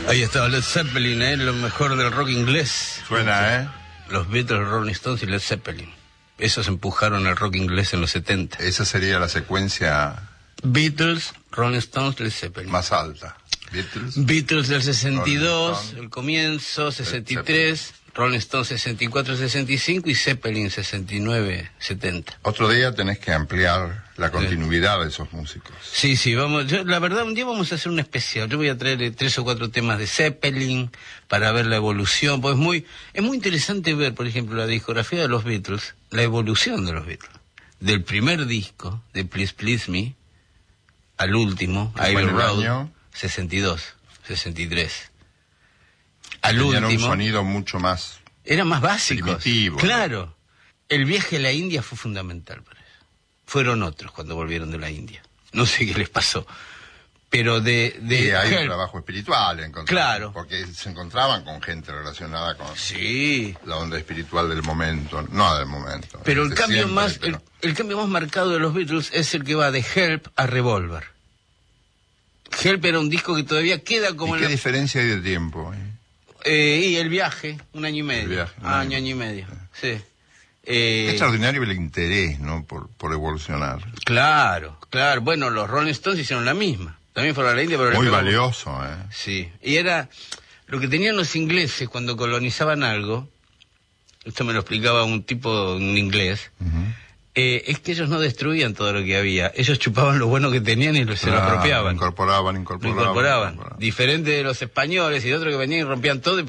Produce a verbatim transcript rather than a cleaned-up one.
Ahí estaba Led Zeppelin, ¿eh? Lo mejor del rock inglés. Suena, ¿eh? Los Beatles, Rolling Stones y Led Zeppelin. Esos empujaron el rock inglés en los setenta. Esa sería la secuencia... Beatles, Rolling Stones, Led Zeppelin. Más alta. Beatles. Beatles del sesenta y dos, el comienzo, sesenta y tres... Rolling Stones sesenta y cuatro, sesenta y cinco y Zeppelin sesenta y nueve, setenta. Otro día tenés que ampliar la continuidad de esos músicos. Sí, sí, vamos. Yo, la verdad, un día vamos a hacer un especial. Yo voy a traer tres o cuatro temas de Zeppelin para ver la evolución. Pues es muy, es muy interesante ver, por ejemplo, la discografía de los Beatles, la evolución de los Beatles. Del primer disco, de Please Please Me, al último, Abbey Road, año? sesenta y dos, sesenta y tres. Al Tenían último, un sonido mucho más... Era más básico. Primitivo. Claro. ¿No? El viaje a la India fue fundamental para eso. Fueron otros cuando volvieron de la India. No sé qué les pasó. Pero de... de y hay Help. un trabajo espiritual. Claro. Porque se encontraban con gente relacionada con sí. la onda espiritual del momento. No del momento. Pero el cambio siempre, más pero... el, el cambio más marcado de los Beatles es el que va de Help a Revolver. Help era un disco que todavía queda como... ¿Y qué la... diferencia hay de tiempo? ¿eh? Eh, y el viaje, un año y medio. Viaje, un año, año. año y medio, sí. Eh... Eh, extraordinario el interés, ¿no? Por, por evolucionar. Claro, claro. Bueno, los Rolling Stones hicieron la misma. También fueron a la India, pero... Muy la valioso, ¿eh? Sí. Y era... Lo que tenían los ingleses cuando colonizaban algo, esto me lo explicaba un tipo en inglés, uh-huh. eh, es que ellos no destruían todo lo que había. Ellos chupaban lo bueno que tenían y se lo ah, apropiaban. Incorporaban, incorporaban. Lo incorporaban. incorporaban. Diferente de los españoles y de otros que venían y rompían todo y